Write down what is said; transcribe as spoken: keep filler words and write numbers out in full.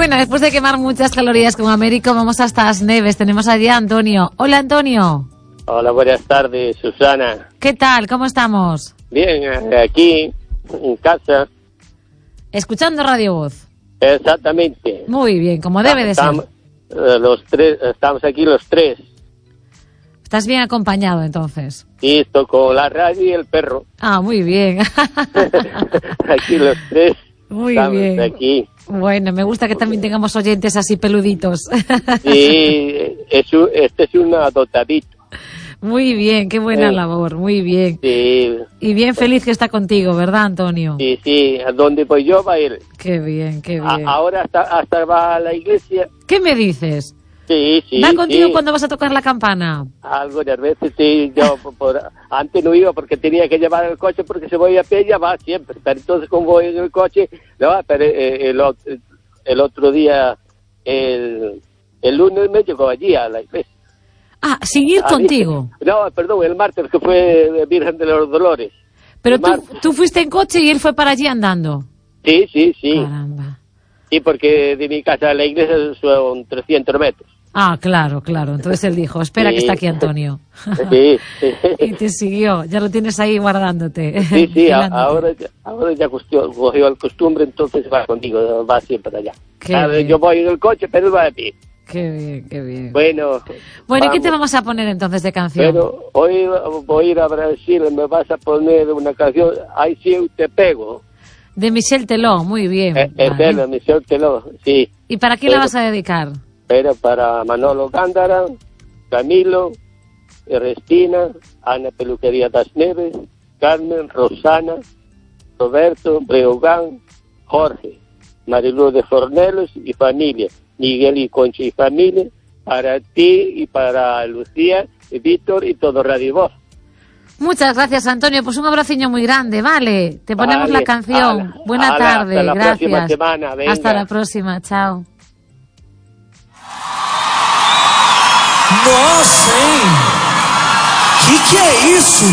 Bueno, después de quemar muchas calorías con Américo, vamos hasta las Neves. Tenemos allí a Antonio. Hola, Antonio. Hola, buenas tardes, Susana. ¿Qué tal? ¿Cómo estamos? Bien, aquí, en casa. Escuchando Radio Voz. Exactamente. Muy bien, como debe de ser. Estamos, los tres, estamos aquí los tres. Estás bien acompañado, entonces. Sí, estoy con la radio y el perro. Ah, muy bien. Aquí los tres. Muy estamos bien. Aquí. Bueno, me gusta que también tengamos oyentes así peluditos. Sí, es un, este es un adoptadito. Muy bien, qué buena Sí. labor, muy bien. Sí. Y bien feliz que está contigo, ¿verdad, Antonio? Sí, sí, a donde voy yo va a ir. Qué bien, qué bien. A- ahora hasta, hasta va a la iglesia. ¿Qué me dices? Sí, sí. ¿Va contigo sí. cuando vas a tocar la campana? Algunas veces sí, yo por, por- antes no iba porque tenía que llevar el coche porque si voy a pie ya va siempre, pero entonces como voy en el coche, no va, pero eh, el, ot- el otro día, el, el lunes me llegó allí a la iglesia. Ah, sin ir Ah, contigo. No, perdón, el martes que fue Virgen de los Dolores. Pero El tú, martes. tú fuiste en coche y él fue para allí andando. Sí, sí, sí. Caramba. Sí, porque de mi casa a la iglesia son trescientos metros. Ah, claro, claro. Entonces él dijo, espera Sí. que está aquí Antonio. Sí, sí. Y te siguió, ya lo tienes ahí guardándote. Sí, sí, a- vigilándote. ahora, ya- ahora ya cogió, cogió el costumbre, entonces va conmigo, va siempre allá. Qué A ver, bien. yo voy en el coche, pero él va a pie. Qué bien, qué bien. Bueno, Bueno, ¿y qué te vamos. vamos a poner entonces de canción? Pero hoy voy a ir a Brasil y me vas a poner una canción, Ay, sí, te pego. De Michel Teló, muy bien. Eh, Es Vale. él, Michel Teló, sí. ¿Y para quién la Pero- vas a dedicar? Pero para Manolo Gándara, Camilo, Ernestina, Ana Peluquería das Neves, Carmen, Rosana, Roberto, Breogán, Jorge, Marilu de Fornelos y familia, Miguel y Concha y familia, para ti y para Lucía y Víctor y todo Radio Voz. Muchas gracias, Antonio. Pues un abraciño muy grande, vale. Te ponemos Vale, la canción. ala, Buena ala, tarde, hasta la gracias. próxima semana, venga. Hasta la próxima, chao. Nossa, hein? Que que é isso?